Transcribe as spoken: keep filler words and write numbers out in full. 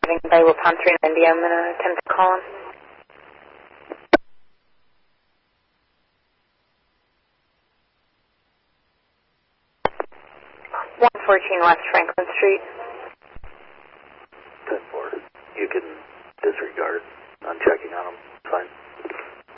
driving by Waupun three ninety. I'm going to attempt to call him. one fourteen West Franklin Street. ten four. You can disregard. I'm checking on him. Fine.